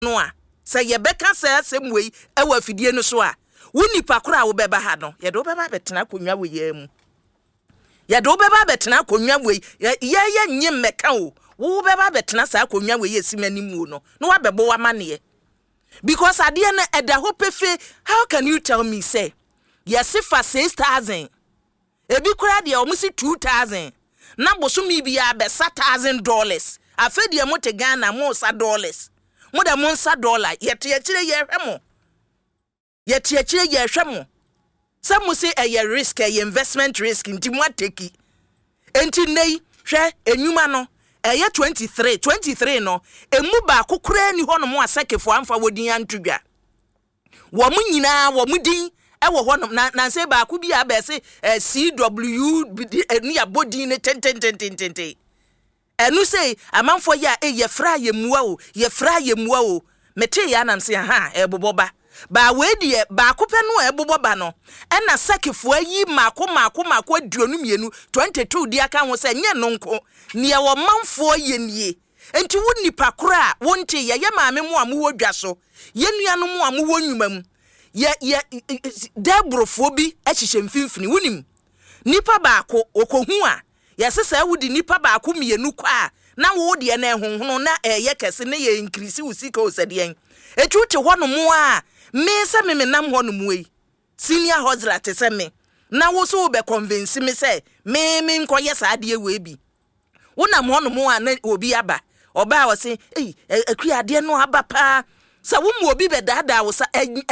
no a say ye beka say asem wei e wa fidie no so a wo nipa kora wo beba ha no ye do beba betena konwa we ye mu ye do beba betena konwa we ye nyim meka wo beba betena sa konwa we ye simani mu no wa bebo wa mane because ade na eda ho pefe. How can you tell me say yes for 6,000 ebi kora de o musi 2,000 na bosumi bia be $1,000 afedi e mote Ghana mo sa dollars mo da mo sa dollar yete yekire ye hwemo yete yekire ye hwemo some say a risk a investment risk nti mo ateki enti nei hwe enwuma no eye 23 no emu ba kokora ni ho no mo asakefo amfa wodin antudwa wo mu nyina wo mu din e wo ho no na say ba ko bia ba say CW ni abodin ne ten enu say amanfo ya ye fra ye muwa o mete ya nam say ha eboboba ba we de ba ko pe no eboboba no e na sakefo ayi mako aduonu mienu 22 di aka ho say nye no nko ne wo manfo ye nie enti wo nipa kora wonte ye maame mu amu wodwa so ye nuanu mu amu wonwumam ye debrofo bi ehihye mfimfini wonim nipa ba ko okohu a yesesa wudi nipa ba ko mienu kwa na wo de na ehonhono na ye kese ne ye increase usika osadien etuti hono mu a me se me nam hono mu yi senior hozra te se me na wo so be convince me se me nkoye sa ade we bi wona mo hono mu a na obi aba oba wo se akua ade no aba pa sa wo mu obi be dada wo sa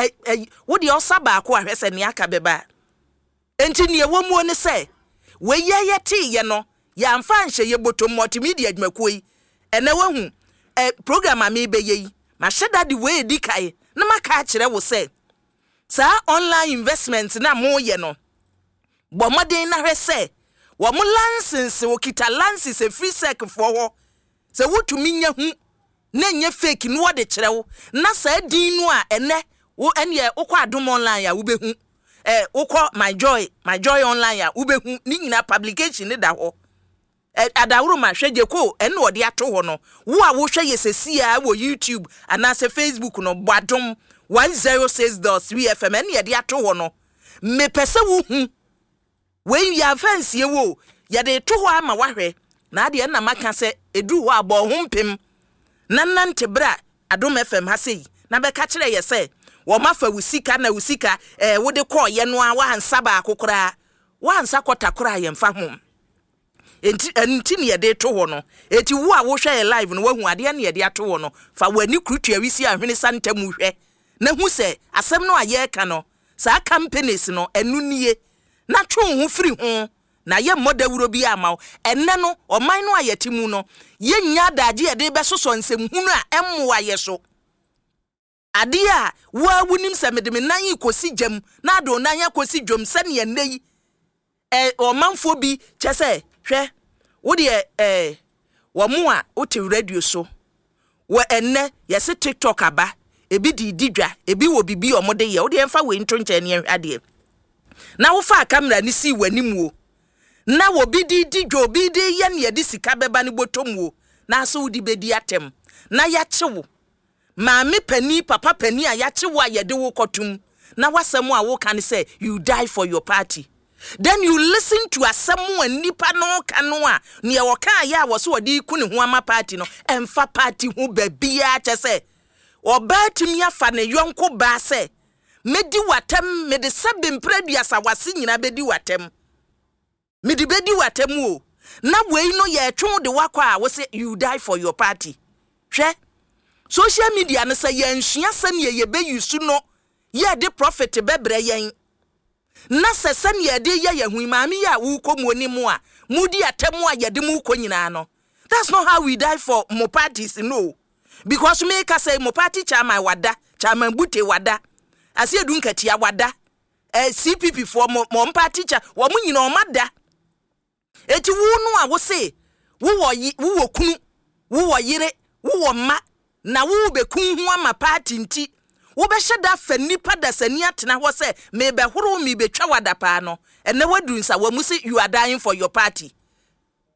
wo de osaba ko ahwese ne aka beba enti ne wo mu ne se we ye ti ye no ya mfa nhye ye botom multimedia adwumakoi ene wahu program ami be yi ma sheda di we di kai na maka kire wo se sa online investment na mo ye no bo modern na hwese wo mo license wo kita license free sec for ho se wotumi nya hu na nya fake no wo de kire wo na sa din no a ene wo ene ukwa adom online ya wo be hu ukọ my joy online ya ubehu ni nyina publication ne da ho adawuru ma hweje ko ene ode ato ho no wo a wo hwe yesesi a wo YouTube anase Facebook no Badom 106.3 FM ene ye de ato ho no me pese wo hu we ya fancy wo ye de to ho ama wahwe na ade na maka se edu ho abo ho mpem nante bra Adom FM ha sei na be ka kire ye se wo mafa wusika na wusika wo de ko ye no a wa hansa ba akokora wa hansa kota kora ye mfa ho enti ne ye de to ho no eti wo a wo hwe live no wahu ade ne ye de ato ho no fa wani krutu awisi ahwene santam hwe na hu se asem no aye ka no sa companies no enu nie na twon ho firi ho na ye modawuro bi amaw enne no oman no ayetimu no ye nya daje ye de besoso nsem hunu a emwa ye so ade a wa wunim se medeme nan ikosi jam na ado nan yakosi dwom se ne nei omanfo bi chese hwe wo de wo mu a wo te radio so wo enne yesi TikTok aba ebi di dwa ebi wo bibi omode ye wo de emfa we ntonche ne ade na wo fa camera ni si wanimu na wo bi di dwa obi de ye ne de sika beba ne botomu na so wo di bedi atem na ya chewo maami pani papa pani a ya chewo ye de wo kotum na wasem a wo kan say you die for your party. Then you listen to asemu anipa no kanu a ne wo kan ya wo so odi ku ne ho ama party no emfa party ho babia che say oba timi afa ne yonko ba say medi watem medi sabem praduasa wase nyina bedi watem medi bedi watem o na wei no ye twon de wakwa a wo say you die for your party. Hwe social media no say ye nsua sane ye be yusu no ye de prophet bebre yen na sesane ye de ye hu maami ya wo komuoni mu a mudi atemu a ye de mu konyina no. That's not how we die for mo parties, no. Because me ka say mo party chairman wada chairman bute wada ase edunkatia wada CPP for mo party cha wo mu nyina o mada eti wo no a wo say wo kunu wo yire wo ma na wo be kun ho ama party nti wo be hyeda fa nipa da sani atena ho say me be horo me be twa wada pa no ene wadunsa wo mu say you are dying for your party.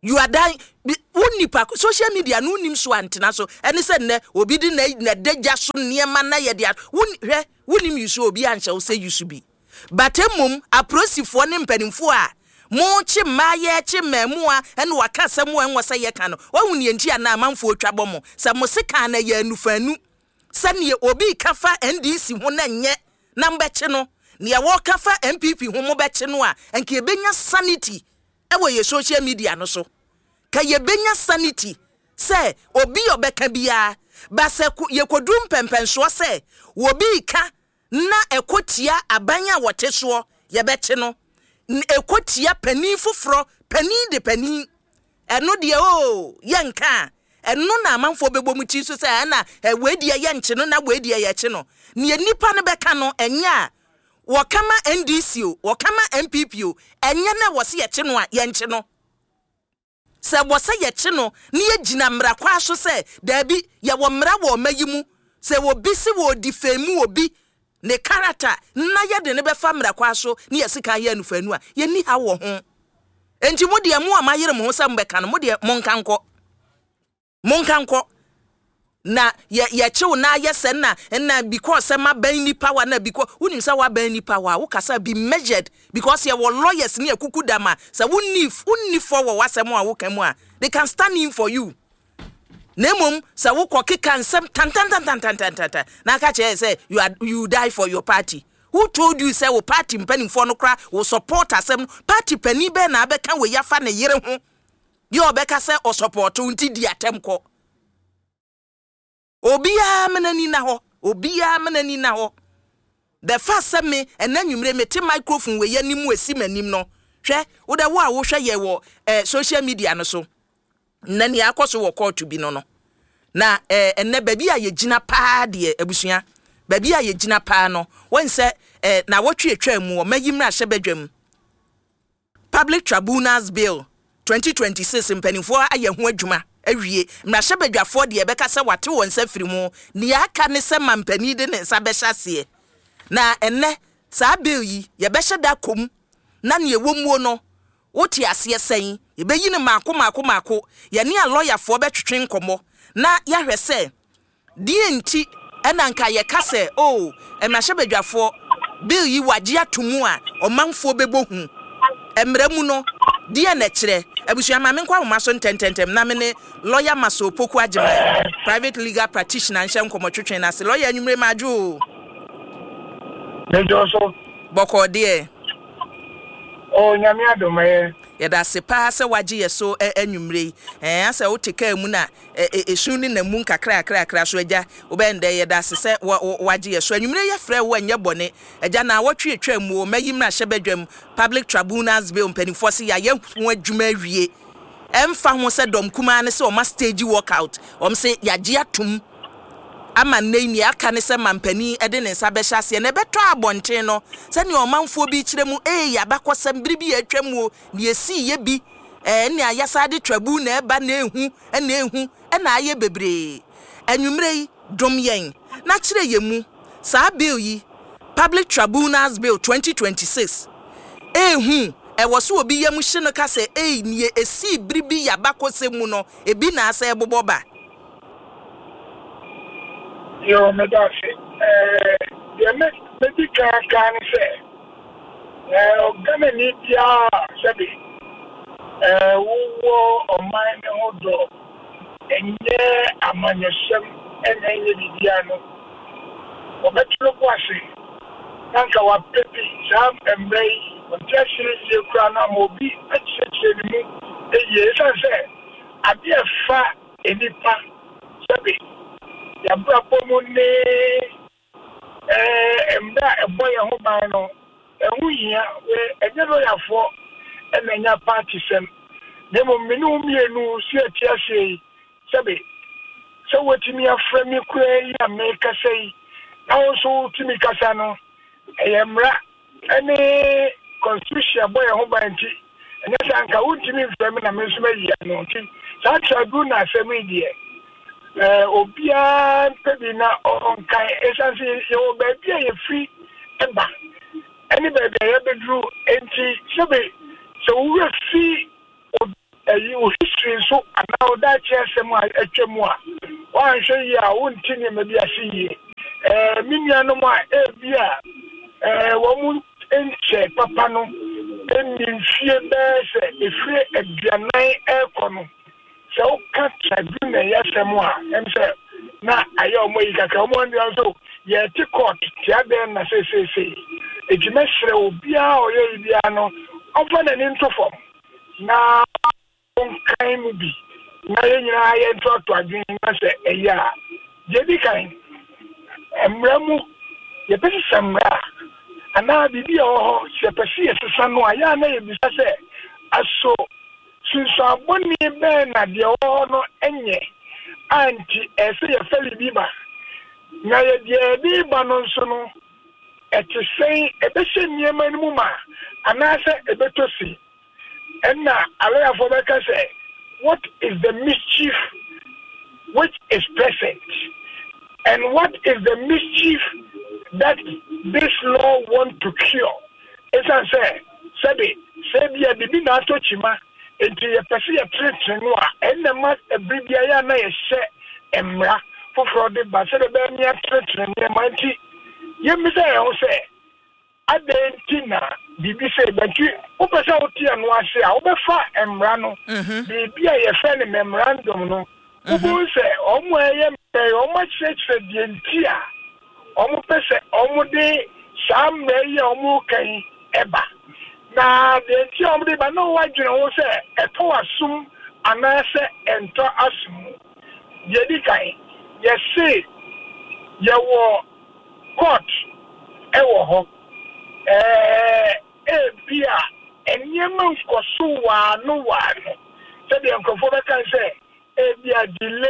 you are dying unipa social media no nim so antena so ene se ne obi di na deja so niema na ye dia wonim you so obi anche wo say you should be but emum aprosifo ne mpanimfo a mo chi maye chi mamu a ene waka semu enwo se ye ka no wahu ne ntia na amanfo otwabo mo se mo seka na ye anufanu se ne obi kafa NDC ho na nye na mbeche no ne wo kafa MPP ho mo beche no a enke benya sanity ewo ye social media no so ka ye benya sanity se obi obeka bia ba se ye kodum pempenso se obi ka na ekotia abanya wote so ye beche no ekotia pani foforo pani de pani eno de o ye nka eno na amanfo bebomu ti so se na wedi ye nche no na wedi ye che no ne nipa ne beka no enya wakama NDC o wakama MPP o enye na wose ye che no a ye nche no se wose ye che no ne ye gina mra kwa so se da bi ye wo mra wo mayimu se wo bisi wo difemu obi ne character na ye de ne be fa mra kwa so ne ye sika ye anufanu a ye ni ha wo ho enti mo de mo amayere mo ho se mbeka no mo de monkanko na ye chew na yesen na because ma ban ni power na because unim say wa ban ni power wo kasa be measured because ye wo lawyers ni akuku dama say unni for wo wasem a wo kamu a they can stand in for you nemom say wo kokeka nsem tan na ka che say you die for your party. Who told you say wo party mpani for no kra wo support asem party pani be na abeka we yafa na yere ho ye obeka say o support unti di atem ko Obia menani na ho the first say me enanwumre me te microphone we yanim esi manim no hwe wo da wo a wo hwe ye wo social media no so nani akoso wo court bi no na enne baby a ye gina pa de abusua baby a ye gina pa no won say na wotwe atwa mu o mayimra hye badwam Public Tribunals Bill 2026 mpanifo aye ho adwuma awie mrahye badwafo de ebeka se wate won sa firi mu ne aka ne se mampani de ne nsa behya na enne sa bill yi ye behye da kom na ne ewomuo no wote ase sen ye beyi ne mako ye ne a lawyer fo betwetwe nkomo na ya hwese die nti ena nka ye kase mrahye badwafo bill yi wagye atomu a omanfo bebohu emramu no die na kire abusua ma me kwa wo maso ntententem na me ne lawyer Maso Opoku Agyeman private legal practitioner nhye nkomotwetwe na se lawyer anwumre majo nejoso boko de nyame adomaye yeda se pa se wagye yeso anwumre asa wo teka mu na esun ni na mu nkakra so agya wo bende yeda se wagye yeso anwumre ye frɛ wo anya bone agya na wotwe atwa mu o mayimra hye badwam Public Tribunals Bill mpanifo se ya hu adwuma awie emfa ho se dom kuma ne se o ma stage workout se yagye atum ama nani aka ne se mampani ede ne nsa behya se ne beto abonten no se ne o manfo bi kire mu ya bakosam biribi ya atwam o ne esi ye bi ne ayasa de trabu na eba na ehu na aye bebre anwumre dom yen na kire ye mu sa bill yi Public Tribunals Bill 2026 ewo so obi yam hye no ka se ne esi biribi ya bakosam no ebi na asa eboboba Yo, me da se. Me di kan se. Ogame ni dia sebi. Wo o mai me hodo. Enye amanyesem enye bidia no. O betlo kwase. Nanka wa pepi sam embrei. O tiasiri se kura na mobi acheche ni mu. Eye se ade fa enipa sebi. Ya brapo mo ne emda eboye ho ban no ehu hia we enye no yafo emenya party sem nemo menu mienu si atiase sebe so wetimi afra mi kura ya meka sei na so timi kasa no eyemra ene constitution boye ho ban ti enye sanka wutimi frame na mesuma yi no ti sa tribunal asemi die obia pebi na onkai esansi yo baby e free eba any baby e bedru enti sebe so we see history so now that chesem atwam a wan hwe yi a wonti ne ma bi ase yi miniano ma bia wo mu enche papa no enfie be se efre aduanan ekono so ka tribune yasem a em se na ayo mo yi kaka mo ndi so ye ti court ti aden na se ejimesre obi a oye bia no ofa na ni ntofo na onkan mu bi na yenyina ye ntoto adwen na se eya je bi kan emramu ye pese samra ana bibi o se pese ye sesa no aya na ye bi se aso sinso aboni be na de o no enye anti ese ye feli biba na ye de biba no nso no eti sei ebese niema ni mu ma ana se ebetosi enna alaya for beka say what is the mischief which is present and what is the mischief that this law want to cure. It's an say bia bibi na to chima enti ye pese ye tretre no a enna ma ebibia ya na ye hye emra foforo de ba se de be mi tretre ne ma nti ye mi say o say adentina bibi say bantu o pese o tie no ase a o be fa emra no bibi a ye fe ne memorandum no o bo say o mo eye me o ma chechre die nti a o mo pese o mo de sam na ye o mo kan eba na de ti o mo de ba no wa dwene o say eto asum anase ento asum ye di kai ye say ye wo court e wo ho bia enyema nkoso wa no se de nkofo be kan say bia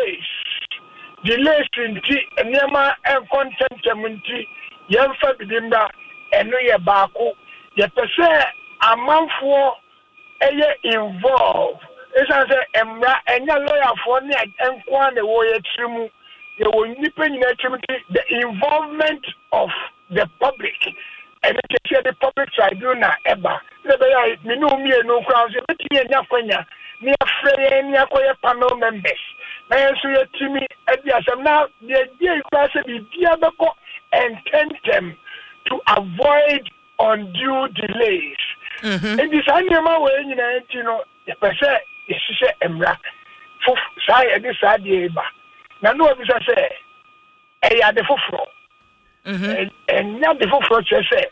delays nti enyema contentem nti yemfa bidimba eno ye baako ye pese amanfo eye involve esa say emra enya lawyer for ne enko na wo ye trimu ye wo nipa nyina trimu the involvement of the public and the public tribunal eba le be ya minu mienu kwa so betimi enya kwanya ni afre ni akoye panel members na yeso ye timi edi asem na de die kwa se bibia beko intend to avoid undue delays in this animal way nyina enti no ye pese isise emra fof sai edi sa die ba na no obi say ya de foforo enya de foforo chese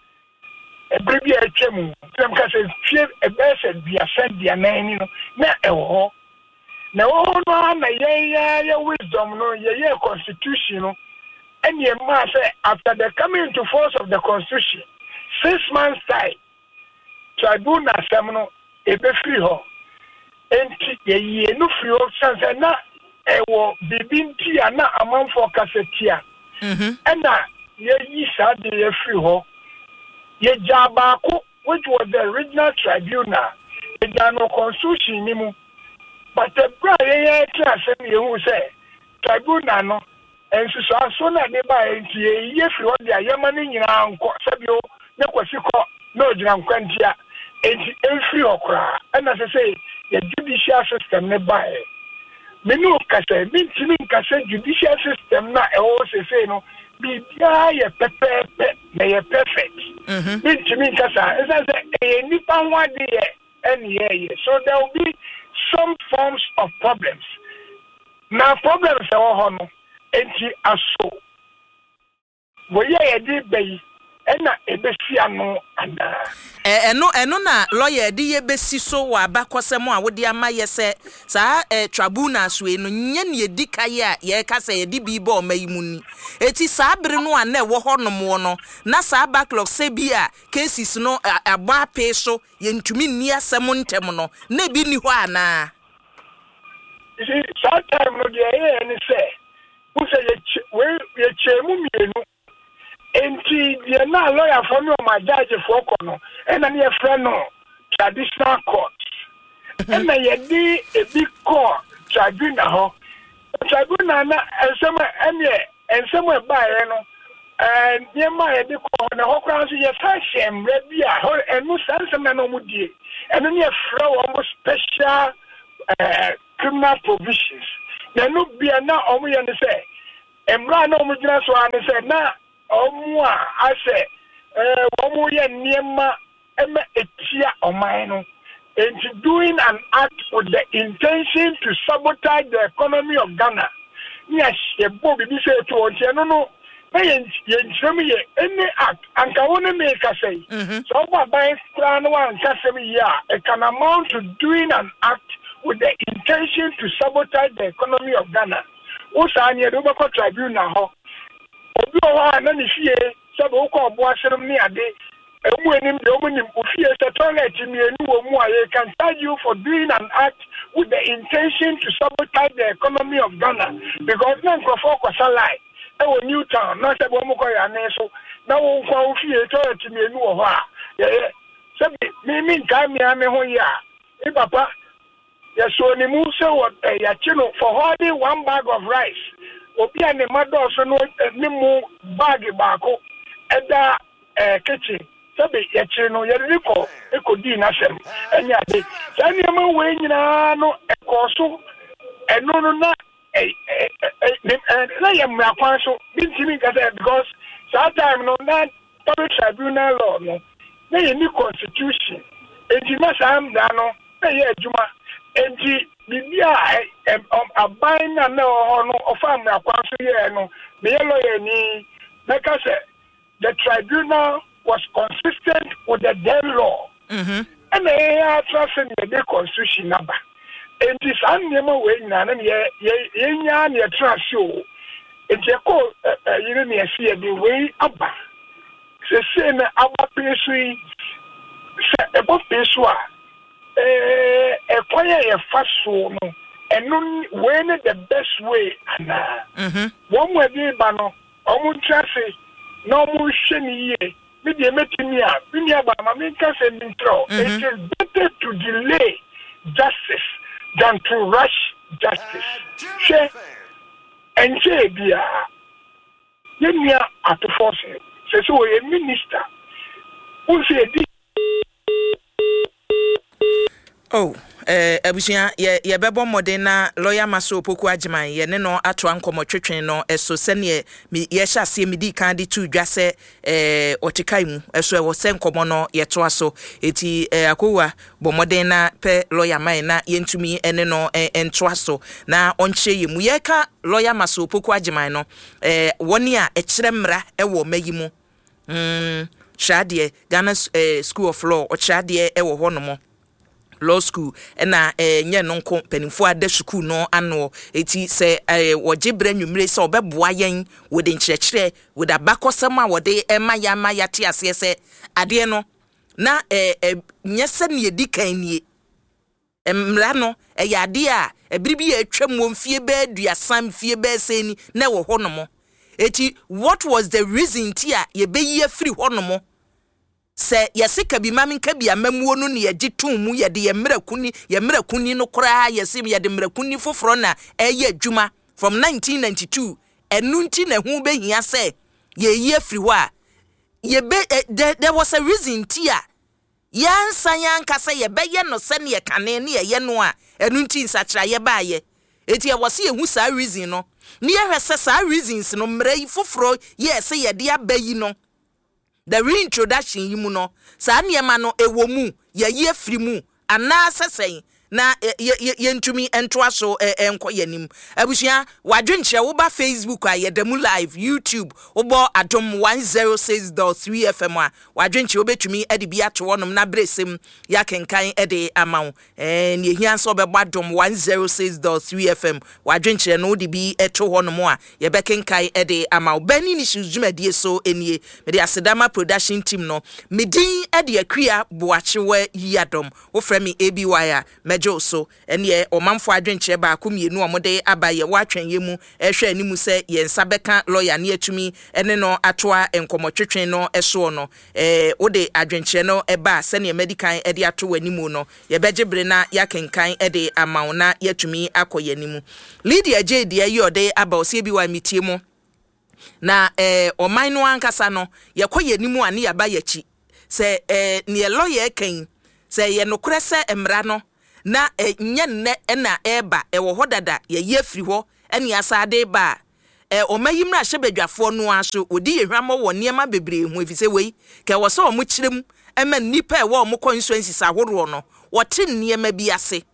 ebrebi atwam tem ka se fie ebese bia sendia nani no na ewo na wo no na ye wisdom no ye constitution no any ma say after the coming into force of the constitution 6 months time tribunal semno ebe free ho enti ye no free ho sanse na ewo bibinti ana amanfo kasetia ena ye yi sa de ye free ho ye jabako which was the original tribunal ye jano constitution ni mu but the bra ye class ye hu say tribunal no enso so na de ba enti ye free ho de ayama ni nyina anko sabio ne kwasi ko na ojina nkwantia enti free ho kra ena say the judicial system ne ba menu kase mintimi kase judicial system na ewo se no bibia ye pepepe na ye perfect mintimi kasa esa say nipa wade ye ene so there will be some forms of problems na problems e wo ho no enti aso wo ye di bayi ena ebesi ano ana eno na lawyer di ye besi so wa abakosem a wodi ama ye se sa tribunal so eno nye ne edi kai a ye ka se ye di bi ba o mayimu ni eti sa abere no a na ewo honom no na sa backlog se bi a cases no agba pe so ye ntumi ni asem ntem no na bi ni ho ana isi sometime no ye ni se who say ye chemu mienu enti ye na lawyer for no ma judge for kono ena ne friend no traditional court ena ye di a big court tribunal ho tribunal na ensema ba ye no ye ma ye di court na ho kran so ye fashion bia ho enu sansem na no mu die enu ne fra wo special criminal provisions. Na no bia na omo ye ne say emra na omo gina so ane say na omo a ase omo ye niema ema etia oman no and doing an act with the intention to sabotage the economy of Ghana. Yes, ye bo bi say to on no yen any act and can only make us say so by plan one it can amount to doing an act with the intention to sabotage the economy of Ghana. Usanya do ba tribunal ho obi o wa na ni fie se bo ko obo asem ni ade emu enim de omunim ofie se toilet ni enu omu a can charge you for doing an act with the intention to sabotage the economy of Ghana because na nkofo kwasala New Town, not a woman ya neso. Now, who fear to me, no, mean, time, me, who ya, papa, yes, so the moose what a chino for holding one bag of rice. Opian the mother also no more bag bako at the kitchen. Sabi yachino, Yeriko, Ecodina, and yadi. Sanyama way, no, a corso, and no. I am so because sometimes no that public tribunal law no they new constitution and you must am no they juma and the a buying and no of family no the lawyer ni because the tribunal was consistent with the then law and they are trusting the constitution number. And this animal way, Nan, yan, your trust show. It's a call, you didn't see the way up. The same about pastry, above Pessoa, a quiet fast one, and no when the best way. One way, Bano, almost traffic, no more shiny ye. Media metimia, Vinia, Mamika, and intro. It is better to delay justice than to rush justice. And say, dear, you are to force it. So, a minister who said, oh, abusia ye bebo modena lawyer Maso Opoku Ajiman ye ne no atwa nkomo twetwen no eso sene ye hya se medi kan de tu dwase otikai mu eso e wo se nkomo no ye to aso eti akowa bo modena pe lawyer man na yentumi ene no ento aso na onche ye mu ye ka lawyer Maso Opoku Ajiman no woni a ekire mra e wo mayimu shade Ghana School of Law o shade e wo honomo law school na nye no nko penifo ade school no ano eti se wogibra nwumre se obeboa yen wode nkyerɛkyerɛ wode abakosama wode ema ya te ase se ade no na nye se ne edikan nie emra no ya ade a ebiribi ya atwam won fie ba aduasam fie ba seni na wo honomo eti what was the reason tia ye be ye free honomo se yesika bi mami nka bi amamuo no ne yegitum mu ye de ye mrakuni no kora yesim ye de mrakuni foforo na eye adwuma from 1992 enu nti na hu be hia se ye free ho a ye be there was a reason tia yansan yanka se ye be ye no se ne ye kane ne ye no a enu nti nsakira ye ba ye eti ye wose ye hu sa reason no ne ye hwese sa reasons no mrai foforo ye se ye de abayi no the reintroduction yimu no sa niema no ewo mu ye free mu ana sesen na yentumi ento aso enko yanim abusia wadwenche wo ba Facebook a yedemu live YouTube wo adom 106.3 FM a wadwenche wo betumi ade bi ato wonom na bresem yakenkan ade amawo ne ehia so be adom 106.3 FM wadwenche no de bi eto wonom a ye bekenkan ade amawo bani ni shuzumadi so enie me de asedama production team no medin ade akria boachewe yadom wo frame ABY a so ene omanfo adwenche ba akomienu omode abaye watwen yemu ehwe animu se ye nsabeka lawyer ne atumi ene no atoa enkomotwetwen no eso no ode adwenche no eba se ne medical ede ato animu no ye begebre na yakenkan ede amauna yatumi akoye animu Lydia Jade ye ode aba osie bi wa mitie mu na oman no ankasa no ye koye animu ane ya ba yachi se ne lawyer kan se ye nokure se emra no na nye nne na eba wo hodada ye afiri ho ene asade ba omayimra hyebadwafo no aso odi yehwamo wo niema bebre hu efise wei ke wo so mo kirem ema nipa e wo mo constituencies ahoro no wote niema bi ase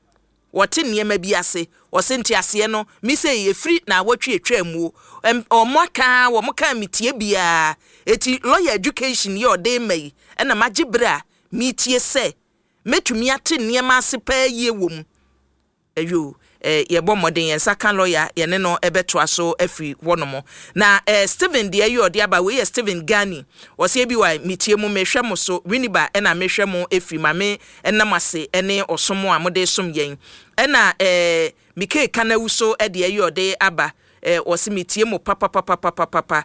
osenti ase no mi se ye free na wotwe etwamu omoka wo moka mitie bia eti lawyer education ye ode mai ena magibra mitie se metumi ate niema ase pa ye wom ayo ye bomoden yen saka lawyer ye ne no ebeto aso afi wonomo na Steven de ye ode aba we Steven Gani wose bi wa mitie mu mehwe mo so winiba ena mehwe mo afi mame enamase ene osomo amode som yen ena mike kanawuso de ye ode aba wose mitie mo papa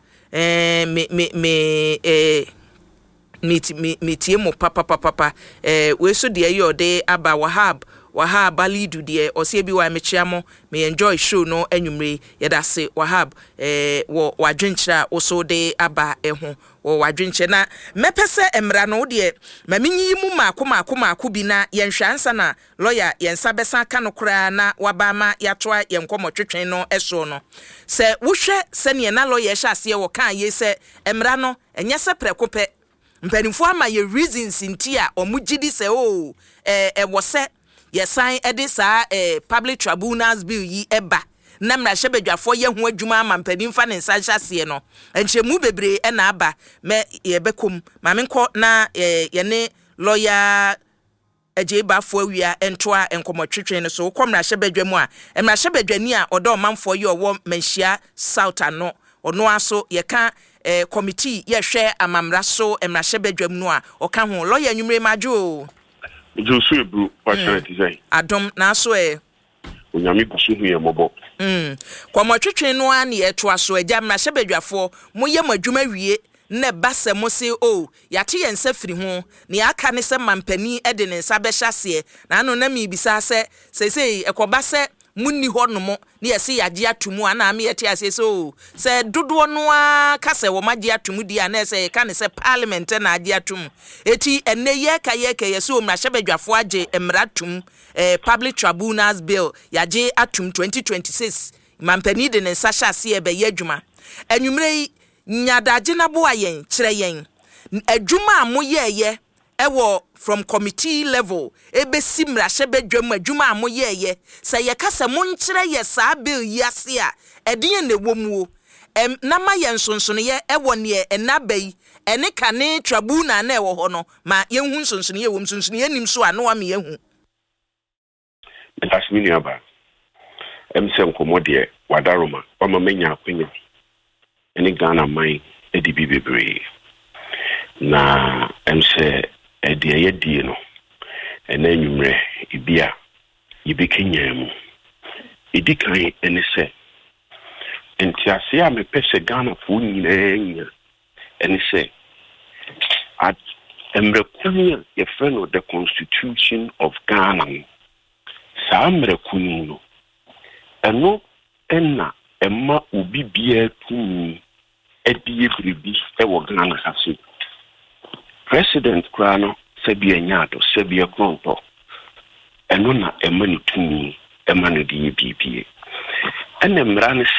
mitie mo papa we so de ye ode aba Wahab Alidu de ose bi wa mechiamo me enjoy show no anwumre yedase Wahab wo wadwenkyira oso de aba ho wo wadwenkyira na mepese emra no de maminyi mu maako bi na yenhwansa na lawyer yensa besa ka no kra na wabama yatoa yenkomotwetwen no eso no se wohwe se ne na lawyer hya ase wo kan ye se emra no enye se prekope mpanimfo ama ye reasons ntia omugidi se wose yesan edisa public tribunals bill yi eba na mra hyebadwafo ye ho adwuma ama mpanimfa ne nsa hyase no enchemu bebre na aba me yebekom mamenkọ na ye lawyer ejebafo awia entoa enkomotwetwen so komra hyebadwamu a mra hyebadwani a odo manfo ye owo manhia south ano ono aso ye ka committee ye hwe amamra so mra hyebadwamu no a oka ho lawyer anwumre majo Josu ebru passionate say adom na so onyame gusu hu ye mobo kwamotwetwen no a ne eto aso agya mra hyebadwafo moye madwuma wie na basa mo se yate yensa firi ho ne aka ne se mampani de ne nsa be hyase na ano na mi bisa se ekobase munni honomo ne yesi yage atumu ana ame yete ase se dodo no a kase wo mage atumu di ana se ka ne se parliament na age atumu eti enne ye ka yeso mra hyebadwafo age emratum public tribunals bill yage atum 2026 mampani de ne nsa hyase e be yadwuma anwumre nyadaje na bo ayen kire yen adwuma amoyeye ewo from committee level ebesi mra hyebadwam adwuma amoyeye se ye kasa monkire ye sa bill yase a edin na womuo na ma ye nsonsono ye ewo ne enabai ene kane tribunal na ewo ho no ma ye hu nsonsono ye wom nsonsono ye nim so a no wa me ye hu metasmini aba emsem komode wadaroma wama menya akwenya ene Ghana man edibi bebre na emse edie yedie no ena nwumre ibia yibekenya mu edikan ene se entiase a mepese Ghana fo nyina ene se at emrekunu ye freno the Constitution of Ghana sa emrekunu no eno enna emma obi bia tumi edie bribi ewo Ghana hase president krano sebia nyaado sebia konto eno na emma ni tumi emma no die bibie ena mra ne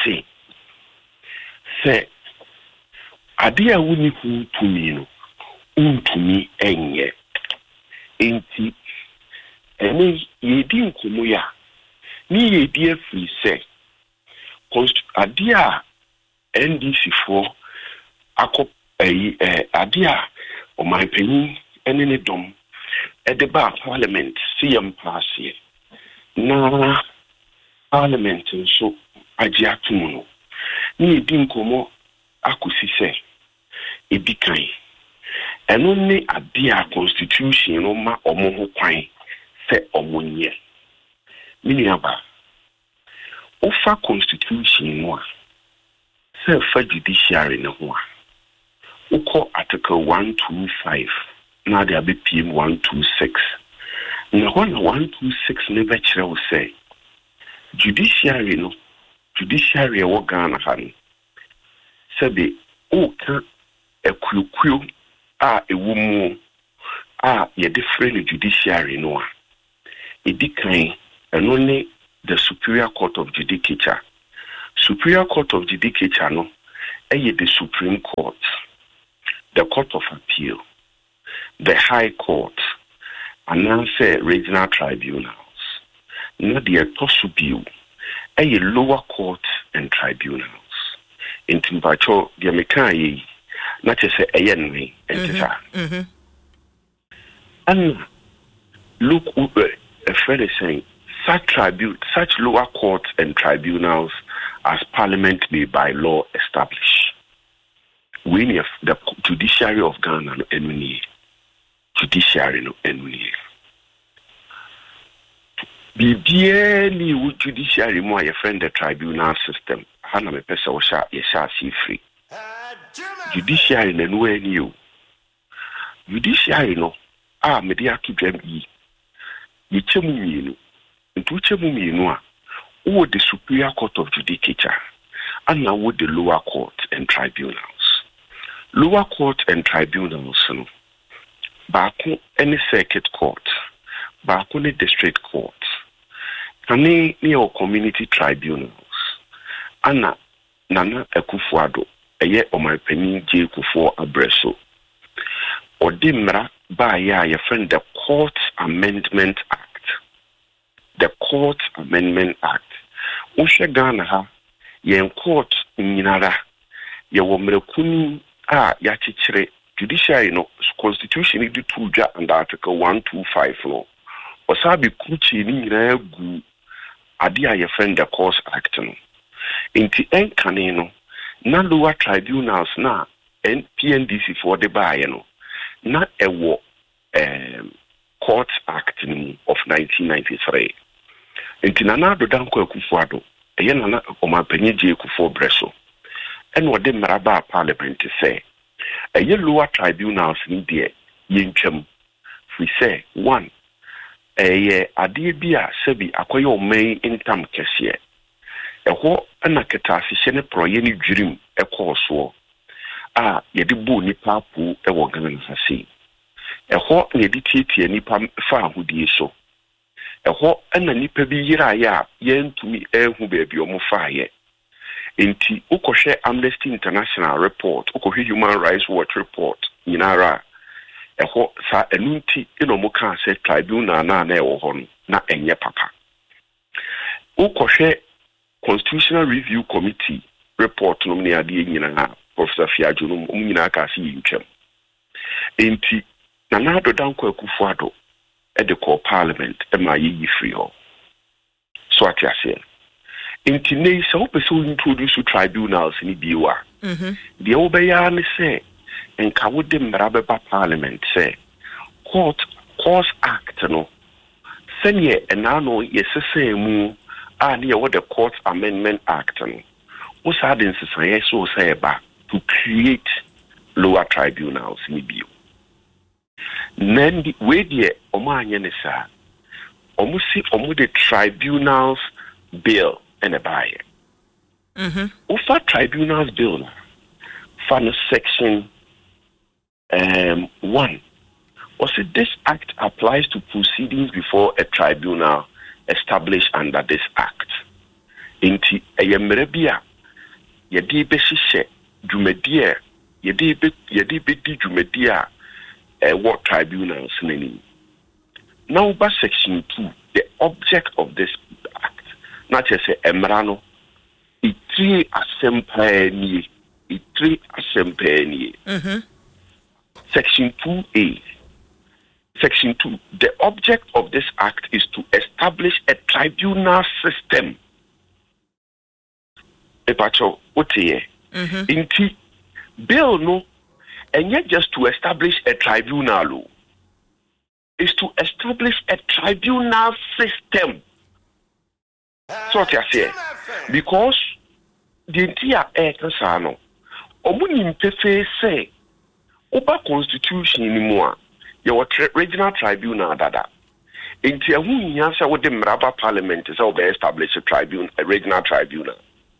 se ade a woni hu tumi no untumi enye enti ene yedi nkomo ya ni yedi afri se ade a NDC for akop ade a omanpanyin ene ne dom edeba parliament CM passe na parliament so agi atumu no ni edi nkomo akosi se ebikan eno ne ade a constitution no ma omo ho kwan se omonye mini aba ofa constitution no a se fa judiciary ne ho a uko article 125 na de abepiem 126 na ho na 126 ne be kire wo se judiciary wo Ghana ha no sebe o ka ekukuo a ewu mu a ye different judiciary no a Edikai and only the Superior Court of Judicature. Superior Court of Judicature no the Supreme Court, the Court of Appeal, the High Court, and answer regional tribunals. Not the Tosubiu, lower court and tribunals. In Timbacho, the American, not just a enemy, and and look, a friend is saying, such lower courts and tribunals as Parliament may by law establish. We need the judiciary of Ghana no judiciary no enemy. Bibiani judiciary mo a friend the tribunal system. Hana me pesa o sha see free. Judiciary no any judiciary no media to them ye chemu mienu ntu chemu mienu a wo the Superior Court of Judicature and now with the lower court and tribunals. Lower court and tribunals no baako any circuit court baako ne district court kane ne community tribunals ana Nana Akufo-Addo eye Omanpanin J. Kufuor-Abrɛso Odimra ba ya friend the Court Amendment Act. The Court Amendment Act. Ushe Ghana ha yen court nyinara ye wo mrekuni yachichire judiciary no constitution di tuja and article 125 no. Osabi kuchi ni nyina gu ade a ye friend the Court Act no. Inti enkane no na lower tribunals na PNDC for the baye no. Na ewo Court Act of 1993. Inti Nana Danko Akufo-Addo eye Nana Omanpanin J. Kufuor-Abrɛso and what the Maraba Parliament say eye lower tribunals ni de yentwam we say one eye ade bia sebi akoye oman intam kese eho na ketase hye ne proye ni dwirim ekoso yedi bu nipa pu ewo Ghana sase eho na yedi tietie nipa fa ahudie so eho na nipa bi yira ya yentumi ehu baabi omo faaye enti ukohwe Amnesty International report ukohwe Human Rights Watch report nyinara eho sa enunti inomo kan se tribunal na ewo ho na enye papa ukohwe Constitutional Review Committee report no ne ade nyina Professor Fiajo no nyina ka se yintwam enti Nana Danko Akufo-Addo at the core Parliament ma yi free ho so atiase enti nei so person introduce tribunals ni biwa the obeya ne say enka wo de mrabeba Parliament say Court Act no senye enano yesese mu ne what the Court Amendment Act no what's had in society so say ba to create lower tribunals ni biwa. Then the way the omanye ne sa omusi the tribunals bill and a buyer. Ufa tribunals bill from section 1. Also, this act applies to proceedings before a tribunal established under this act. Inti ayemrebia yedi beshishe jumedia yedi bedi jumedia what tribunals name. Now, by section 2, the object of this act, not just a emrano, it three assembly. Section 2A. Section 2, the object of this act is to establish a tribunal system. Epacho, otiye. Inti bill no. And yet just to establish a tribunal is to establish a tribunal system. So what I say, because the entire Ekasano, Omunim Pefe say, Oba Constitution anymore, your regional tribunal dada. Until who answer with the Maraba Parliament is over establish a regional tribunal.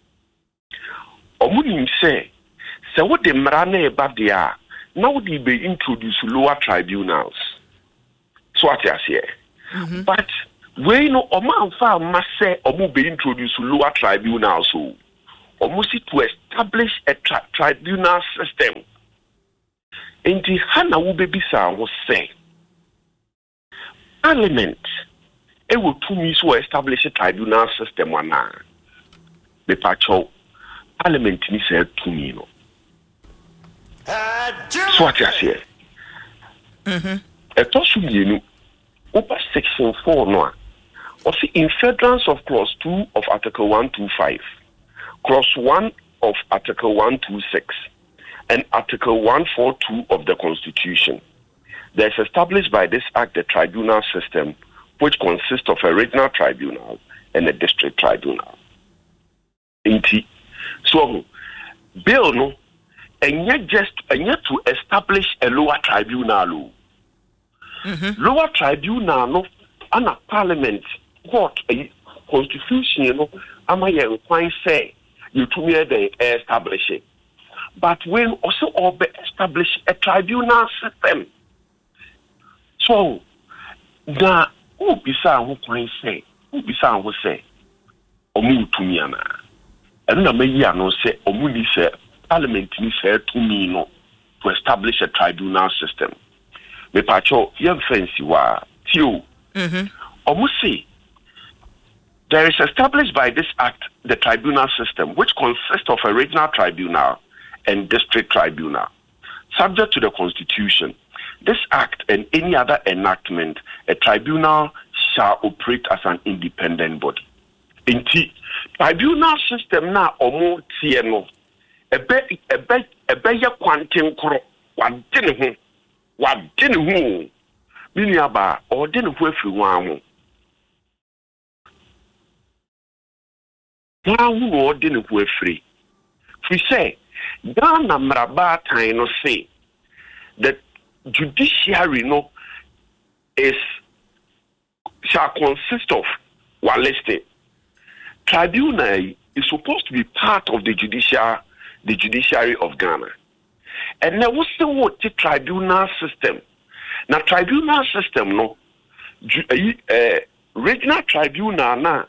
Omunim say, so what the Marane Badia. Now they be introduce lower tribunals. So what I say. But we no oman fa mase omu be introduce lower tribunal so almost to establish a tribunal system. Enti hana wo bebisa wo say Parliament e will to me so establish a tribunal system wana me pacho Parliament ni say to me no so what you say etosu mienu over section 4 no also in furtherance of clause 2 of article 125 clause 1 of article 126 and Article 142 of the Constitution. There is established by this Act the tribunal system, which consists of a regional tribunal and a district tribunal. So, bill no, and yet to establish a lower tribunal. Lower tribunal no, and a parliament court a constitution no, ama ye quite say you to me they establish it. But when also establish a tribunal system. So, the who bisa who can say, Omu to me ana. And na me ya no say Omu ni say Parliament ni say to me no to establish a tribunal system. Me pacho yem fancy wa tio. Omu say there is established by this act the tribunal system, which consists of a regional tribunal and district tribunal. Subject to the Constitution, this act and any other enactment, a tribunal shall operate as an independent body. In tribunal system na omo tie no ebe ya kwanten kro wadene ho bini aba odene ho afiri wan ho na hu odene ho afiri we say Ghana Mraba time no say that judiciary no shall consist of one listed. Tribunal is supposed to be part of the judiciary of Ghana. And there was the what the tribunal system. Now tribunal system no regional tribunal na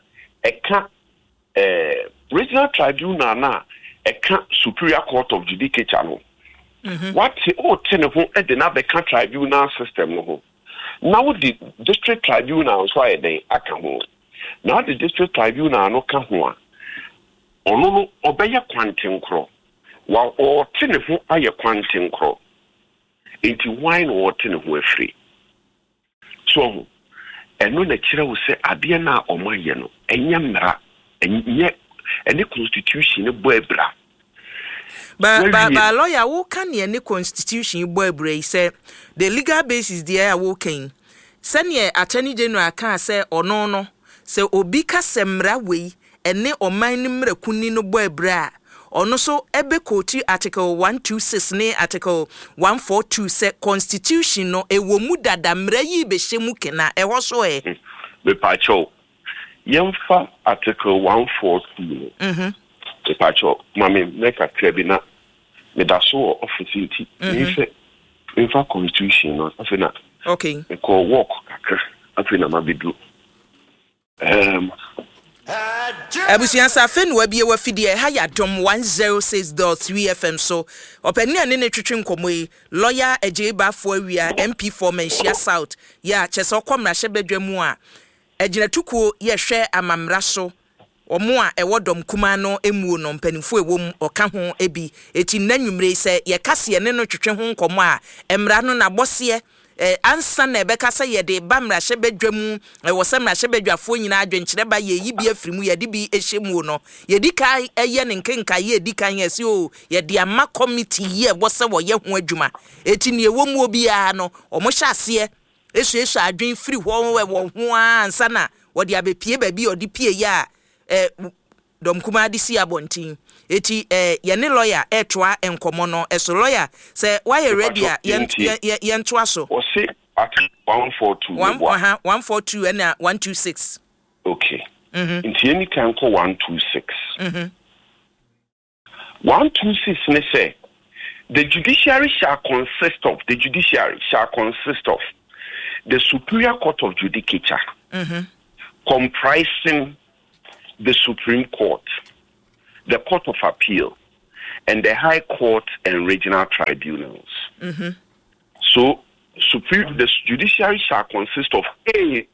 regional tribunal na Superior Court of Judicature no. What the na beka tribunal system no. Now the district tribunal so they aka ho. Now the district tribunal no ka ho a. Ono no obeye kwanten kro. Wa o tene ho aye kwanten kro. Enti why no o tene ho afri. So eno na kire wo se ade na omaye no enya mmara enye any constitution boebra. But lawyer who can any constitution boebra say the legal basis there working. Send ye attorney general can say or no say obika semra we ene o mine mrekuni no boebra or no so ebe koti article 126 ne article 142 say constitution no e wo mu dada mra yi be shemu kena e ho so e be pacho Yemfa article 142. The pacho, mami, make a trebina, medaso officity. Infa constitution, no, afina. Okay. We call walk, afina mabidu. Abusiansa fen wabie wafidie ha ya dom 106.3 FM so opani ane ne twetwe nkomoyi lawyer Ejebafo awia MP for Manhyia South ya chese okomra hyebedwamu a Ejinatuku yehwe amamra so omo a ewodom kuma no emuo no mpanimfo ewom oka ho ebi eti nanwumre se ye kase ne no twetwe ho nkomo a emra no na bose ansa na ebeka se ye de bamra hyebedwamu wo se mra hyebedwafo nyina adwenkyere ba ye yibi afirimu ye de bi ehyemu no ye dika eye ne nkenka ye dika yesi o ye de ama committee ye bose wo ye ho adwuma eti ne ewom obi a no omo hyase esu adwen firi ho ho ansa na wo de abepie ba bi odi pie ya dom kuma di si abontin eti ye ne lawyer etwa enkomo no eso lawyer say why you ready ye ntwa so o say at 142 142 and 126 okay nti any can call 126 126 ne say the judiciary shall consist of the Superior Court of Judicature comprising the Supreme Court, the Court of Appeal, and the High Court and regional tribunals. So, the judiciary shall consist of the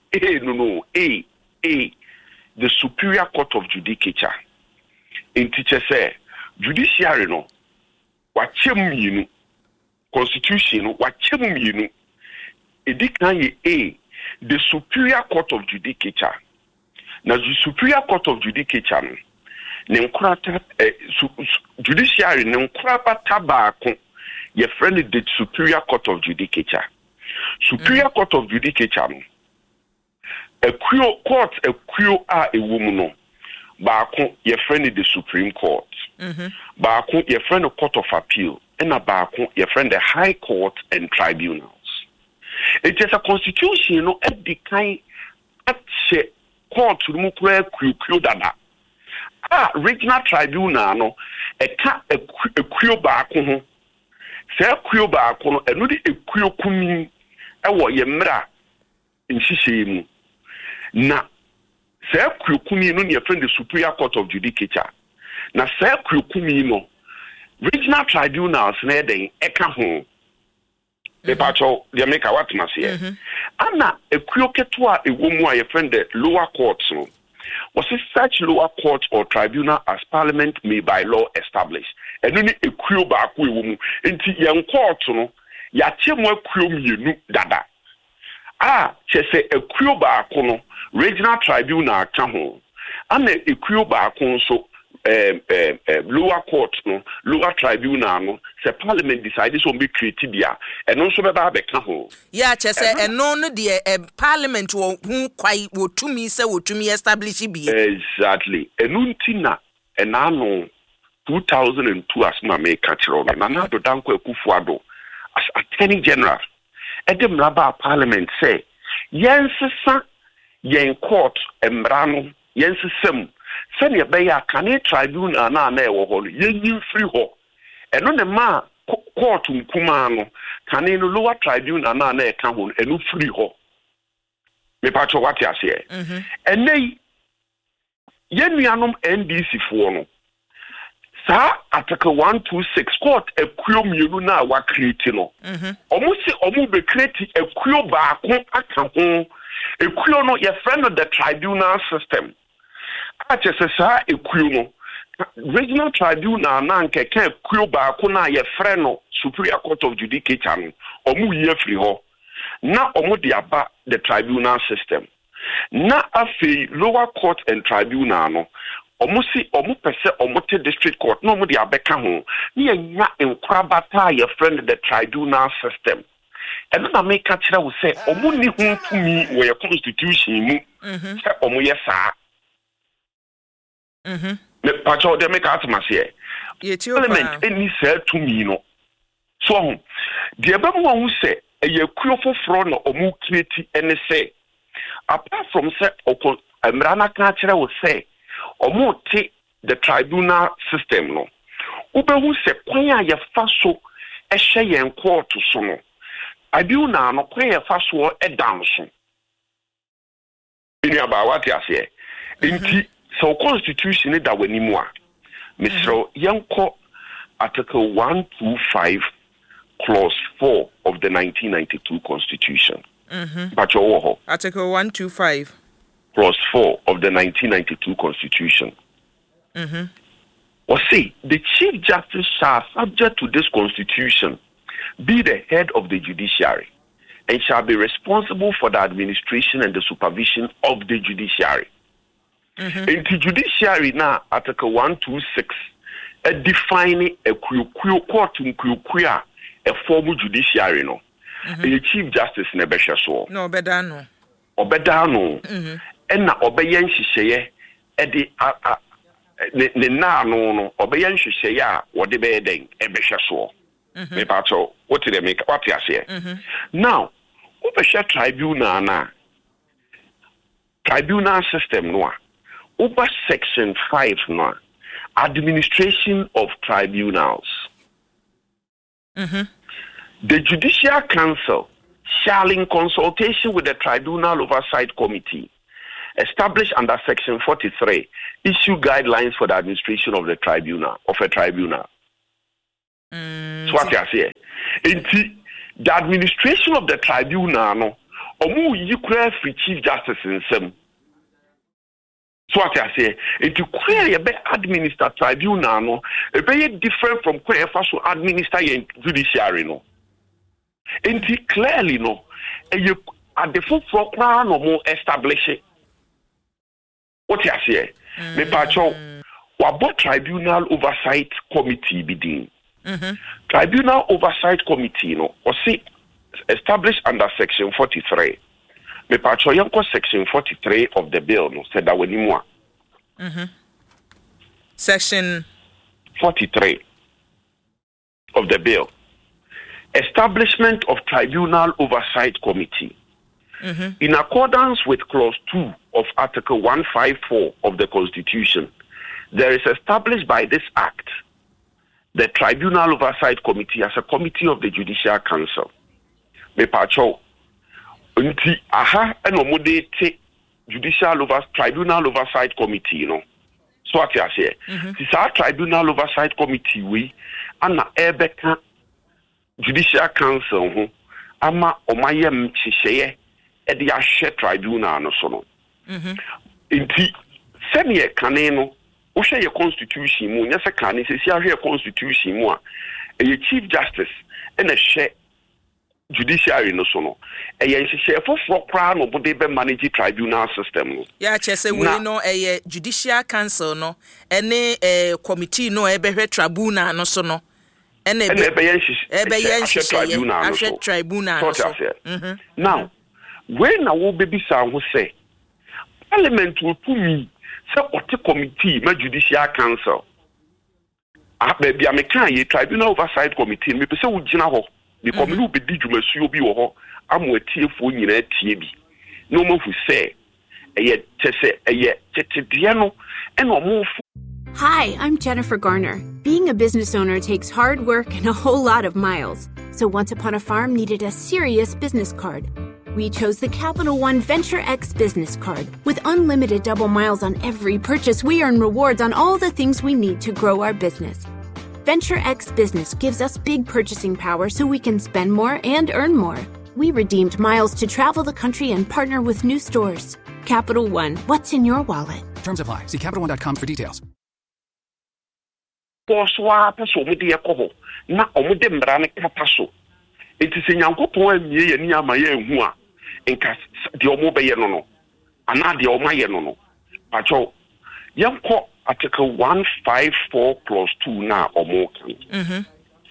Superior Court of Judicature. In teacher say, judiciary no, wachem yinu, constitution no, wachem yinu. Edikanye the Superior Court of Judicature. Now, the Superior Court of Judicature, judiciary nenkraba tabako ye friend the Superior Court of Judicature. Superior Court of Judicature, a court a woman no. Baako ye friend the Supreme Court. Baako ye friend the Court of Appeal, and a baako ye friend the High Court and tribunals. It is a constitution no at the kind at court to mukwe dada. Regional tribunal no a kuyo baako ho. Se kuyo baako no eno de kuyo kumi ewo ye mra nhihye mu. Na se kumi no ne friend the Superior Court of Judicature. Na se kumi no regional tribunals na den eka ho. The patrol they make a what must here. Anna a kuyoketua a woman a friend the lower courts no. Was it such lower court or tribunal as Parliament may by law establish? And only a kuyo ba ku woman into young court no ya chemo kuyo mienu dada. Say a kuyo ba no regional tribunal ka ho. And a kuyo ba so lower court no lower tribunal no say Parliament decide so be created there and also be ba ka ho. Yeah, say and no the Parliament wo hu kwai wo tumi say wo tumi establish bi. Exactly. Enuntina enano 2002 as ma make catchero na na do danko Akufo-Addo as Attorney General. Edem raba Parliament say yensesa yen court emrano yensesem send your bay a can tribunal na ewo ho yen free ho eno ne ma court nkumano can no lower tribunal na eka ho eno free ho me patcho what ya say enei yenuanom NDC fo no sa article 126 court ekuo mienu na wa create no omu be create ekuo baako aka ho ekuo no your friend of the tribunal system achesesa ekuo no regional tribunal na nkeke ekuo baako na your friend no Superior Court of Judicature no omu ye free ho na omu de aba the tribunal system na afi lower court and tribunal no omu pese omote district court no omu de abeka ho na nya enkrabata your friend the tribunal system and na make kire wo say omu ni hu tumi wo your constitution mu say omu ye saa me pacho de make atmosphere Parliament any say tumi no so de ebe mo hu say eye kuo foforo no omu create any say apart from say emrana ka kire wo say omote the tribunal system no ubehu se kwan a ye fa so ehye yen court so no abiu na no kwan ye fa so e down so ini aba what ya say inti so constitution da wanimu a misro yenko article 125 clause 4 of the 1992 constitution but your article 125 clause 4 of the 1992 Constitution. Or say, the Chief Justice shall, subject to this Constitution, be the head of the judiciary and shall be responsible for the administration and the supervision of the judiciary. In the judiciary now, Article 126, defining a court a formal judiciary, no. The Chief Justice never so. No, Bedano. Obedano. Na obeyen hihye e de ne na no obeyen hihye a wo de be den e be hwe so me pato what they make what you say now obehwe tribunal system no over section 5 no administration of tribunals the Judicial Council shall in consultation with the Tribunal Oversight Committee established under Section 43, issue guidelines for the administration of a tribunal. So what I say? The administration of the tribunal, no, omu yikura free chief justice in some. So what I say? To query a administer tribunal, no, a very different from query to administer judiciary, no. And clearly, no, at the full program, no more establish it. What I say? Me pacho, what tribunal oversight committee be Tribunal Oversight Committee, no, or see, established under Section 43. Me pacho yanko Section 43 of the bill, no, said that we more. Section 43 of the bill. Establishment of Tribunal Oversight Committee. In accordance with Clause 2 of Article 154 of the Constitution, there is established by this Act the Tribunal Oversight Committee as a committee of the Judicial Council. Me pacho, unti aha enomode te Tribunal Oversight Committee, no. So what I say? This our Tribunal Oversight Committee we ana ebeka Judicial Council ho ama omayem hihye e de ahwe tribunal no so no. Unti senior kaneno we share your constitution mu nya seka ne sesi ahwe constitution mu a chief justice and a share judiciary no so no share for kra no bode be manage tribunal system no ya chese we no judicial council no ene committee no ebehwe tribunal no so no ene tribunal so now when na wo bebisa ho say parliament will put me so ote committee ma judicial council baby ameka ye tribunal oversight committee me pese wo gina ho because me no be di dwumasuo bi wo ho amoatiefo nyina tie bi no mo fu say no eno mo. Hi, I'm Jennifer Garner. Being a business owner takes hard work and a whole lot of miles. So Once Upon a Farm needed a serious business card. We chose the Capital One Venture X business card. With unlimited double miles on every purchase, we earn rewards on all the things we need to grow our business. Venture X Business gives us big purchasing power so we can spend more and earn more. We redeemed miles to travel the country and partner with new stores. Capital One, what's in your wallet? Terms apply. See CapitalOne.com for details. Poswa peso mu de ekoho na omude mbrane kapaso. Enti se Nyankopon amie ye ni amaye ehu a enka de omo be ye no ana de omo ye no pacho yanko Article 154 Clause 2 na omo kan.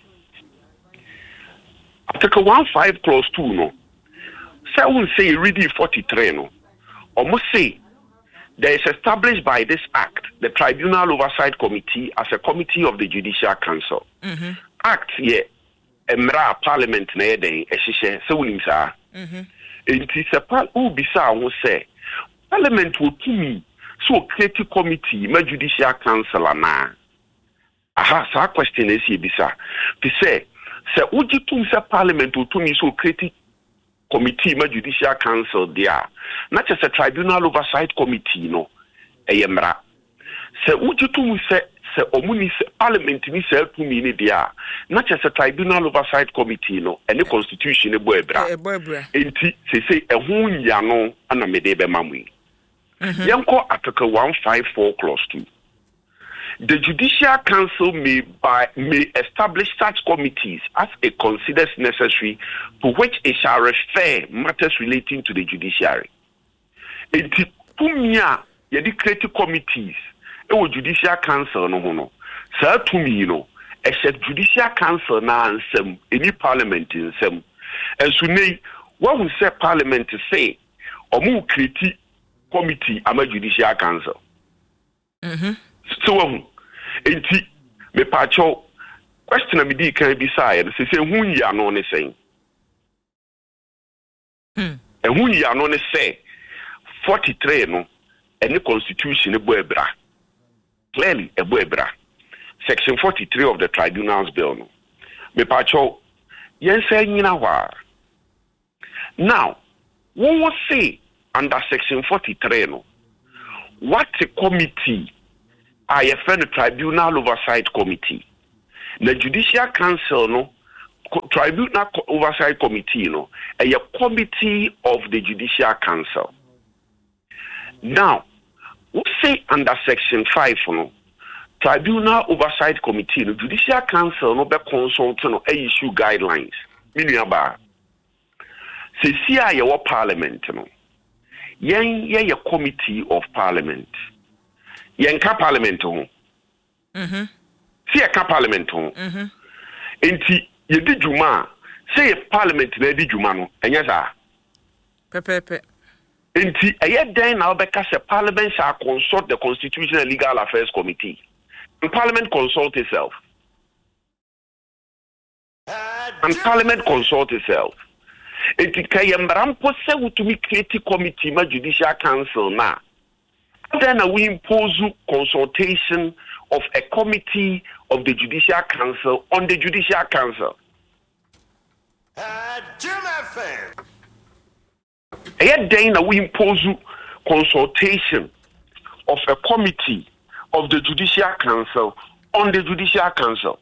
Article 154 Clause 2 no say we say reading 43 no omo say there is established by this Act the Tribunal Oversight Committee as a committee of the Judicial Council. Act ye emra Parliament na yeden ehihye se wonim saa. Enti se bisa ho say Parliament will tumi so create committee ma Judicial Council na. Aha sa question is bisa. Be say se ujitum se Parliament will tumi so create committee ma Judicial Council there. Not just a Tribunal Oversight Committee no eyemra. Se ujitum se omuni se Parliament ni se tumi ni there. Not just a Tribunal Oversight Committee no any constitution e boebra. Enti se ehun ya no ana mede be mamui. Yanko Article 154 Clause 2. The Judicial Council may establish such committees as it considers necessary, to which it shall refer matters relating to the judiciary. Enti kumia yedi create committees e Judicial Council no sa tumi no e Judicial Council na ansem any parliament insem ensunei what we say Parliament say omu create committee ama Judicial Council. So enti me pacho question me di kan bi sai se hu ya no ne sen. Hu ya no ne say 43 no any constitution e boebra. Clearly e boebra. Section 43 of the Tribunals Bill no. Me pacho yen say nyina wa. Now, what was say under Section 43 no what a committee I a tribunal oversight committee. The Judicial Council no tribunal oversight committee no a committee of the Judicial Council. Now, we say under section 5 no tribunal oversight committee no Judicial Council no be consult no issue guidelines. Meaning about say see your parliament no yen committee of parliament. Yen ka parliament ho. See a parliament ho. Enti ye di juma say parliament na di juma no enya sa. Pepepe. Enti aye den na obeka say parliament shall consult the Constitutional and Legal Affairs Committee. And parliament consult itself. And parliament consult itself. Enti kayembram pose utumi create committee ma Judicial Council na. Then we impose consultation of a committee of the Judicial Council on the Judicial Council. Then we impose consultation of a committee of the Judicial Council on the Judicial Council.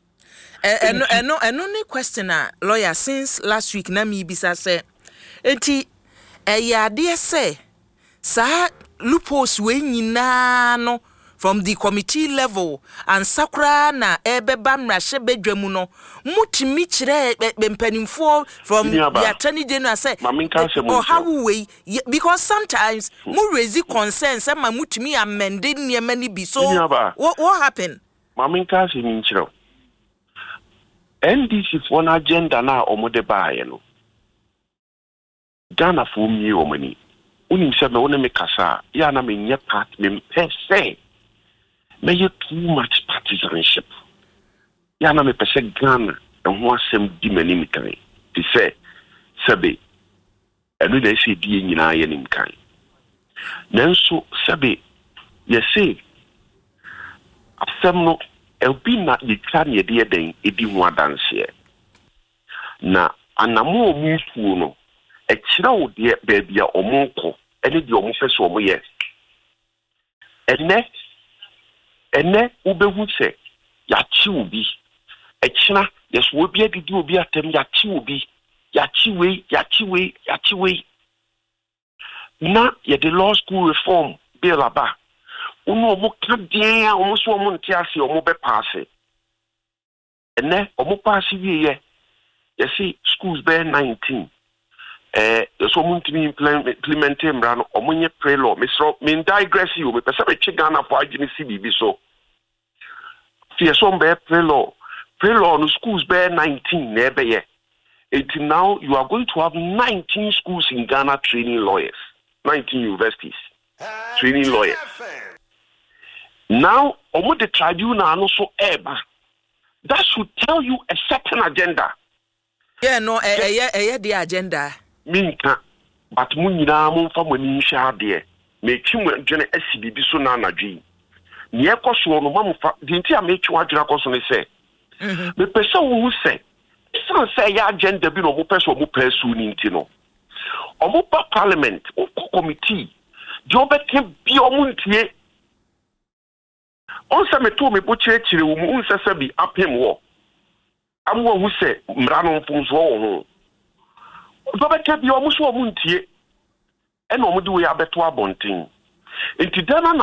No question, lawyer, since last week, na mi bisa say, enti, ya dear say, sa loopholes we nyina no from the committee level and sakra na ebeba mrahye bedwamu no mutimi kire bempanimfo from the attorney general say or how we because sometimes mu raise concerns say ma mutimi amend niema ni bi so what happened maminka se mi kire NDC for an agenda na omode baaye no Ghana for mi omani unim se me wona me kasa ya na me nye part me pese me you too much partisanship ya na me pese Ghana ho asem di mani mi kan ti se sebe enu na se di nyina ye nim kan nanso sebe ye se asem no elbi na yika ne de den edi ho adanse na anamo mu fu no e kira wo de baabia omonko ene de omo feso omo ye ene ubehu se ya chi obi e kira yeso obi adidi obi atem ya chi obi ya chi we na ye the law school reform bill aba uno omo ka den a omo so omo ntia se omo be pass ene omo pass wie ye see schools be 19 so muntimi implement mrano omunye pre law me digress you me pesa be Ghana for agini CBB so fear some be pre law no schools be 19 na be ye until now you are going to have 19 schools in Ghana training lawyers 19 universities training lawyers now omo the tribunal no so eba that should tell you a certain agenda the agenda minka but munyina mo fa mani hwa de me twimu dwene asibibi so na anadwi ne ekoso no mamufa dinti a me twa adwena koso ne se me pese wo se san se ya agenda bi no mo pese mo pesu ni nti no omo pa parliament o committee jo beke bi omo ntie on se me to me bo chire wo mu nsese bi apem wo amwo hu se mra no mfunso wo ho Baba bi omuso omuntie ena omude we abeto abonten enti dana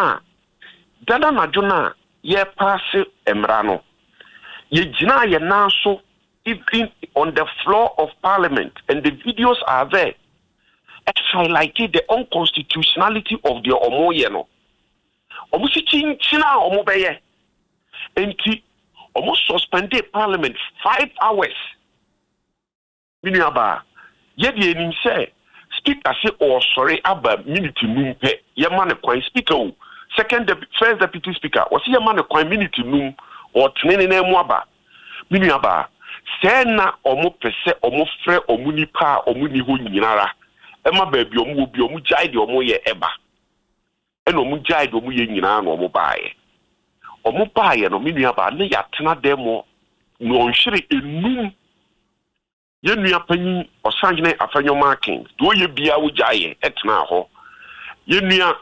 na jona ye pass emra no ye gina ye nanso even on the floor of parliament and the videos are there it highlighted the unconstitutionality of the omoye no omusi chinchina omobeye enti omo suspended parliament 5 hours miniaba yedi enim say speaker say or sorry aba minute num pe ye ma ne kwan speaker o first deputy speaker o say ye ma ne kwan minute num o tenene na mu aba miniaba say na omo pese omo frɛ omo nipa omo ni ho nyinara e ma ba bi omo obi omo jai de omo ye eba e no omo jai de omo ye nyinara no omo baaye no miniaba na ya tena demo no nhire enum ye nua panyin osanjene afanyo marking do ye bia wo jaye etna ho ye nua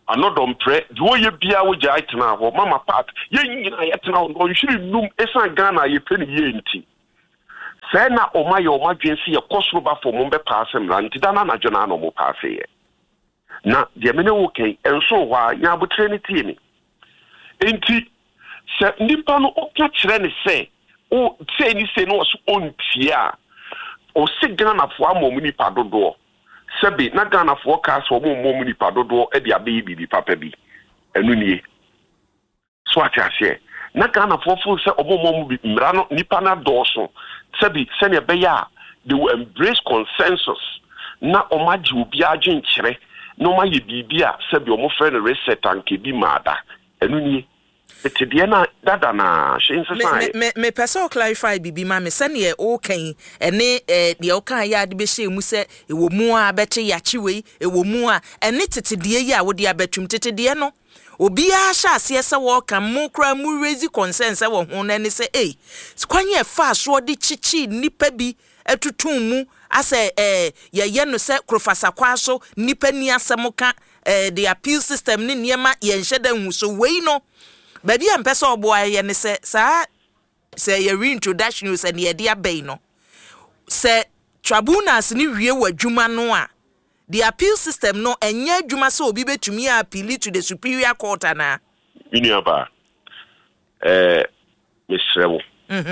anodom pre do ye bia wo jai tena ho mama part ye nyina ye tena ho on hwiri num esan Ghana ye pe ne ye nti say na oma ye oma dwensi ye kosoro ba fo mo be pass mra nti dana na jona no mo pass ye na de mene wo ken enso hwa nya abotre ne tie ni enti se nipa no oka kire ne se o say ni se no so ontia o sigana fo amom nipa dodo Sebi na Ghana forecast wo mo nipa dodo e dia be bibi papa bi enu nie so atiase na Ghana fo se omo bi mra no nipa na doso sebi se ne be ya they will embrace consensus na omaji obi agye nkire no ma ye bibia sebi omo friend reset anke bi maada enu nie etede na dada na shense me person clarify bibi ma me sane o kan ene de o kan ya de be hye mu se ewo mu a beche yachiwe ewo mu a ene tetede yi a wo de abatwum tetede no obi a sha ase se wo kan mu kra mu raise concern se wo ho na ne se kwanye fa so de chichi nipa bi etutum mu ase ye no se krofasa kwa so nipa ni asem ka the appeal system ni niema ye nheda hu so wei no baby am pese oboa ye ne se ye reintroduction you say ye dia bay no se tribunals ni wie wadwuma no a the appeal system no enye adwuma se obi betumi appeal to the superior court ana iniaba misrewo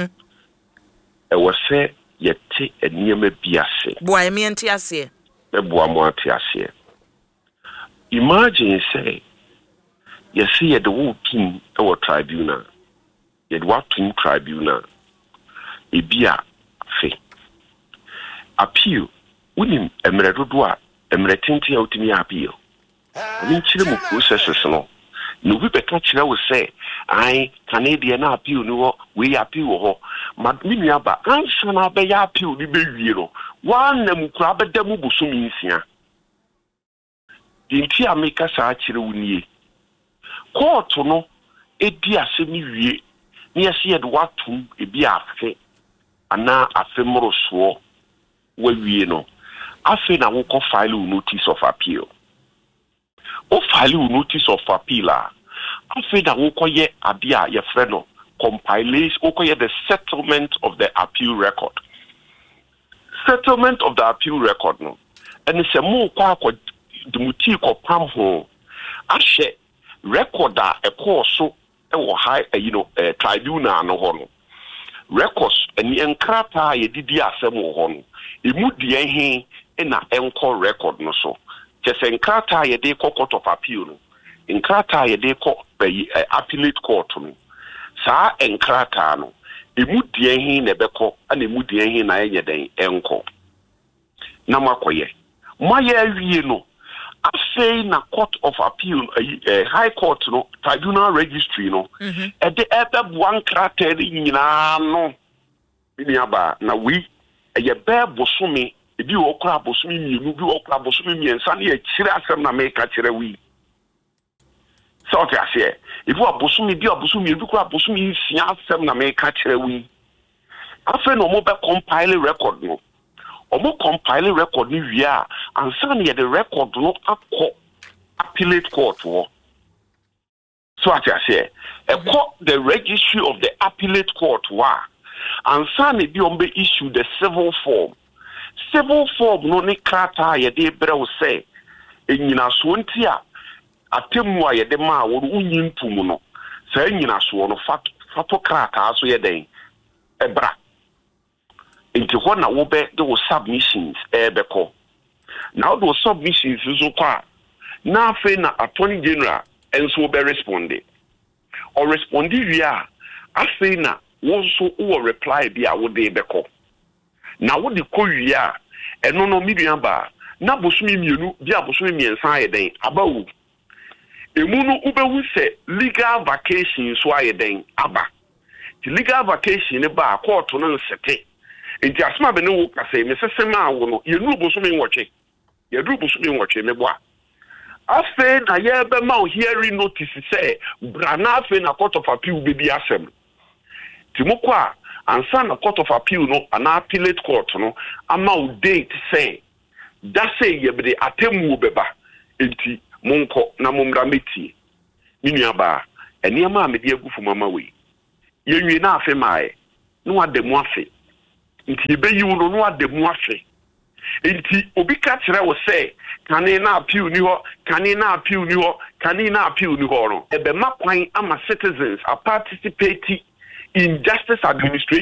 was say yeti eniema biase boy me enti ase e boa mo ati ase imagine say you see the whole team our tribunal yet what team tribunal e bia fe appeal unim emre dodo a emre tenti a utimi appeal oni chire mu processes no no bi beka chire wo say ai Canadian appeal no we appeal ho madmi aba ansa na be ya appeal ni be wie no wan na mu kura beda mu busumi nsia dinti ameka sa chire wunie court no edi asemi wie ni ase yed watum ebi afe ana afemro so wa wie no afe na wo ko file notice of appeal o file notice of appeal afe na wo ko ye abia ye frɛ no compilation o ko ye the settlement of the appeal record no and se mo kwa ko dumuti ko pam ho ahye record a course so e high tribunal no ho no records eni enkrata ye didi asem ho no emu die he na enko record no so chese enkrata ye de court of appeal no enkrata ye de appellate court no sa enkrata no emu die he na beko ana emu die he na enye den enko na makoye maye awie no say na court of appeal high court no tribunal registry no e de ebe one krater nyina no biniaba na we ye be bosome e bi wo kra bosome mienu bi wo kra bosome miensa na ye kire asem na me ka kire we so te ase e bi bosome bi bosome bi kra bosome nsia asem na me ka kire we afa no mo be compile record no omo compile record ni wia ansa na the record no akọ appellate court wo so ati ase the registry of the appellate court wa ansa na bi ombe issue the civil form no ne krata ye de brew say enyina so nti a atemu a ye de ma wo unyintum no sa enyina so no fato krata so ye den ebra into what na wo be the submissions beko now those submissions so kwa na fe na attorney general enso be responded or responded via afi na wo so wo reply bia wo de beko na wo de ko wia eno no miduan ba na bosumi mienu bia bosumi miensa ayeden abawu emu no ubewu se legal vacation so ayeden aba the legal vacation ne ba court no nsete enti asma be ne wo kase mesesema wo no yenu bosumi nwotwe mebo afe na ye be ma hearing notice say brana afe na court of appeal be bi asem timokwa ansa na court of appeal no ana appellate court no ama o date say that say ye be atemu beba enti monko na momra meti ni nuaba enema a mede agu fu mama we yenwie na afe mae no ademu afe nti ebeyi wo no ademu afe enti obi ka kire wo se kane na appeal ni ho kane na appeal ni ho kane na appeal ni ho no ebe makwan ama citizens are participating in justice administration